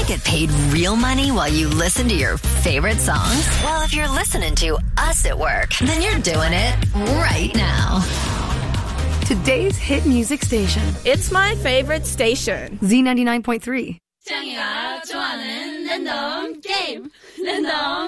get paid real money while you listen to your favorite songs? Well, if you're listening to us at work, then you're doing it right now. Today's hit music station. It's my favorite station. Z99.3. 짱이가 좋아하는 랜덤 게임. 랜덤